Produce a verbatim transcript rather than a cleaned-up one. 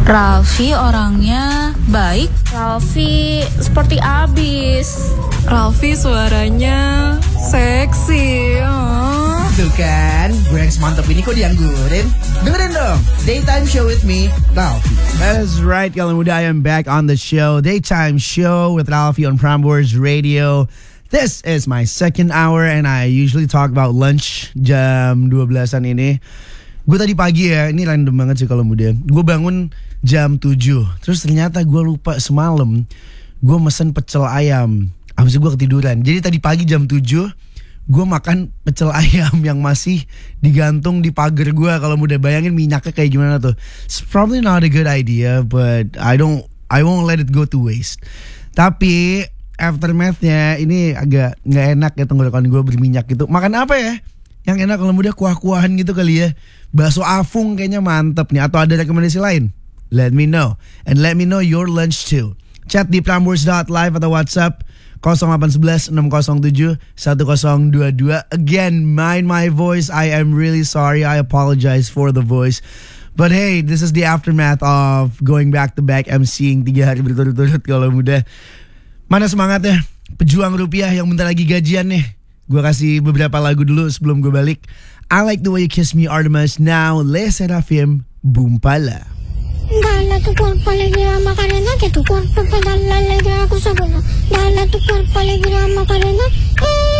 Raffi orangnya baik. Raffi seperti abis. Raffi suaranya seksi. Oh. Tuh kan, gue yang semantap ini kok dianggurin. Dengerin dong, Daytime Show with me, Raffi. That is right, Kalan Muda. I am back on the show. Daytime Show with Raffi on Prambors Radio. This is my second hour and I usually talk about lunch jam dua belasan ini. Gue tadi pagi ya, ini random banget sih kalau muda. Gue bangun jam tujuh. Terus ternyata gue lupa semalam gue mesen pecel ayam. Habis itu gue ketiduran. Jadi tadi pagi jam tujuh gue makan pecel ayam yang masih digantung di pagar gue. Kalau muda bayangin minyaknya kayak gimana tuh. It's probably not a good idea, but I don't I won't let it go to waste. Tapi aftermath-nya ini agak nggak enak ya, tenggorokan gue berminyak gitu. Makan apa ya? Yang enak kalau muda kuah-kuahan gitu kali ya. Bakso Afung kayaknya mantep nih. Atau ada rekomendasi lain? Let me know. And let me know your lunch too. Chat di prambors dot live atau WhatsApp nol delapan satu satu enam nol tujuh satu nol dua dua. Again, mind my voice. I am really sorry. I apologize for the voice. But hey, this is the aftermath of going back-to-back emceeing tiga hari berturut-turut kalau muda. Mana semangatnya? Pejuang rupiah yang bentar lagi gajian nih. Gue kasih beberapa lagu dulu sebelum gue balik. I Like the Way You Kiss Me, Artemis. Now, Le Serafim, Bumpala. Dala tu cuerpo alegría Macarena, que tu cuerpo pedala alegría cosa buena. Dala tu cuerpo alegría Macarena, eh.